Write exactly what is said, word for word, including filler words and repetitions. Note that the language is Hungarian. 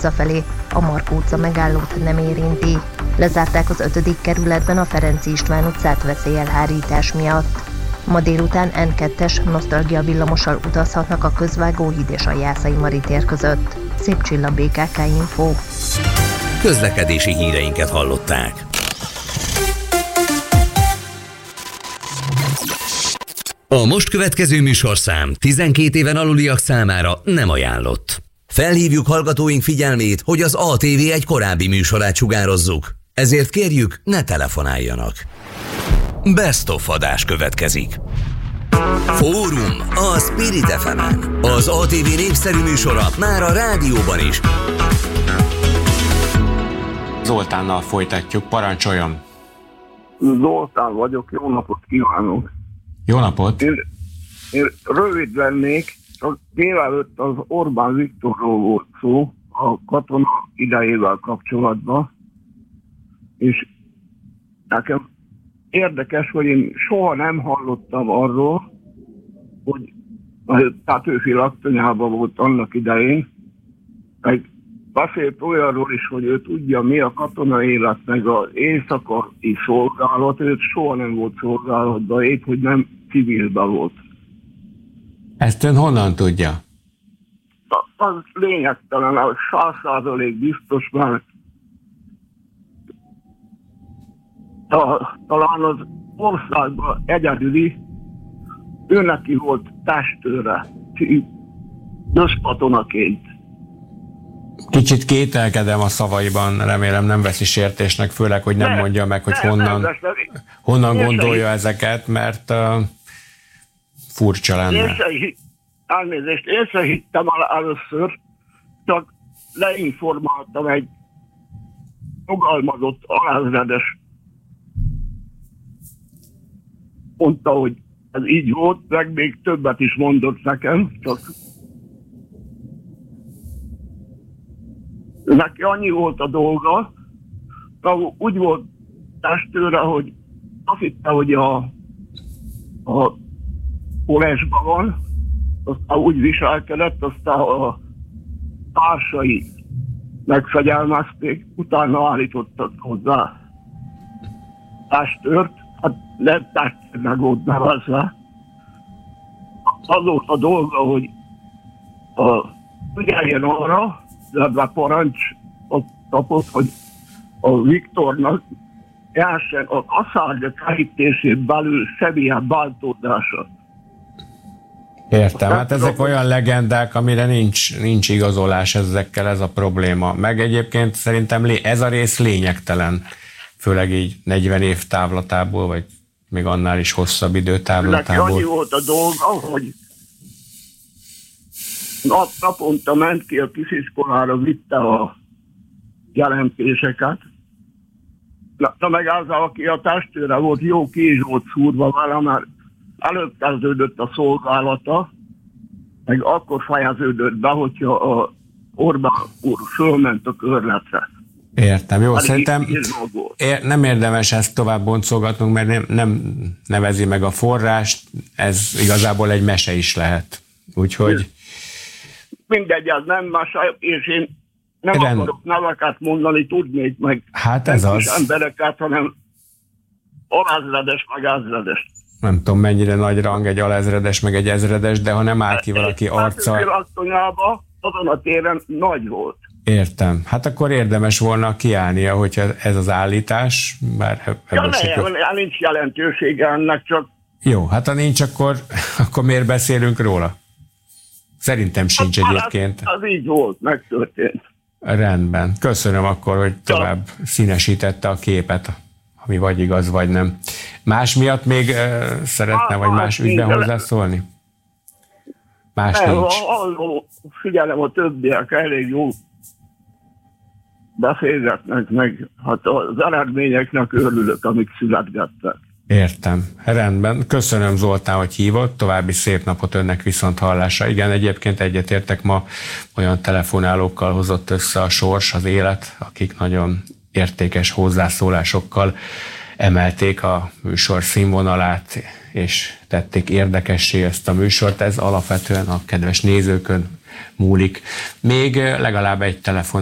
utca felé, a Markó utca megállót nem érinti. Lezárták az ötödik kerületben a Ferenc István utcát veszélyelhárítás miatt. Ma délután en kettes nosztalgia villamossal utazhatnak a Közvágóhíd és a Jászai Mari tér között. Szép Csilla, bé ká ká Info. Közlekedési híreinket hallották. A most következő műsorszám tizenkét éven aluliak számára nem ajánlott. Felhívjuk hallgatóink figyelmét, hogy az á té vé egy korábbi műsorát sugározzuk. Ezért kérjük, ne telefonáljanak. Best of adás következik. Fórum a Spirit ef emen. Az á té vé népszerű műsora már a rádióban is. Zoltánnal folytatjuk, parancsoljon. Zoltán vagyok, jó napot kívánok. Jó napot. Én, én rövid lennék, csak délelőtt az Orbán Viktorról volt szó a katona idejével kapcsolatban, és nekem érdekes, hogy én soha nem hallottam arról, hogy a Petőfi laktanyában volt annak idején, meg beszélt olyanról is, hogy ő tudja, mi a katonai élet, meg az éjszakai szolgálat, őt soha nem volt szolgálatban, épp, hogy nem civilben volt. Ezt ön honnan tudja? Az lényegtelen, az száz százalék biztos, mert talán az országban egyedüli, ő neki volt testőre, közkatonaként. Kicsit kételkedem a szavaiban, remélem nem veszi sértésnek, főleg, hogy nem, nem mondja meg, hogy nem, honnan, nem, nem, honnan gondolja ezeket, mert uh, furcsa lenne. Én se, elnézést, én se hittem el először, csak leinformáltam egy fogalmazott alezredes, mondta, hogy ez így volt, meg még többet is mondott nekem, csak neki annyi volt a dolga, úgy volt testőre, hogy azt hitte, hogy a, a kolesban van, aztán úgy viselkedett, aztán a társai megfegyelmezték, utána állítottak hozzá testőrt, hát nem testőrnek volt nevezve. Az volt a dolga, hogy a, ügyeljen arra, de parancs kapott, hogy a Viktornak elsen a kaszárnya kerítésén belül semmilyen bántódása. Értem, hát ezek olyan legendák, amire nincs, nincs igazolás ezekkel, ez a probléma. Meg egyébként szerintem ez a rész lényegtelen, főleg így negyven év távlatából, vagy még annál is hosszabb idő távlatából. Neki annyi volt a dolga, hogy nap, naponta ment ki a kisiskolára, vitte a jelentéseket. Na meg az, aki a testőre volt, jó ki is volt szúrva vele, mert előbb kezdődött a szolgálata, meg akkor fejeződött be, hogyha a Orbán úr fölment a körletre. Értem, jó, hát szerintem ér, nem érdemes ezt tovább boncolgatnunk, mert nem, nem nevezi meg a forrást, ez igazából egy mese is lehet. Úgyhogy... Mindegy, ez nem mese, és én nem Rend... akarok neveket mondani, tudnék meg hát ez az. embereket, hanem alezredes, meg ezredes. Nem tudom, mennyire nagy rang egy alezredes, meg egy ezredes, de ha nem áll ki valaki arccal... Petőfi azon a téren nagy volt. Értem. Hát akkor érdemes volna kiállnia, hogyha ez az állítás, bár... Ja, ne, sikor... nincs jelentősége ennek, csak... Jó, hát ha nincs, akkor, akkor miért beszélünk róla? Szerintem sincs hát, egyébként. Az, az így volt, megtörtént. Rendben. Köszönöm akkor, hogy tovább ja. színesítette a képet, ami vagy igaz, vagy nem. Más miatt még uh, szeretne, vagy más ügyben hozzászólni? Más ne, nincs. Figyelem, a többiek elég jó beszélgetnek, meg hát az eredményeknek örülök, amik születgettek. Értem. Rendben. Köszönöm, Zoltán, hogy hívott. További szép napot önnek, viszont hallásra. Igen, egyébként egyetértek, ma olyan telefonálókkal hozott össze a sors, az élet, akik nagyon értékes hozzászólásokkal emelték a műsor színvonalát, és tették érdekessé ezt a műsort. Ez alapvetően a kedves nézőkön múlik. Még legalább egy telefon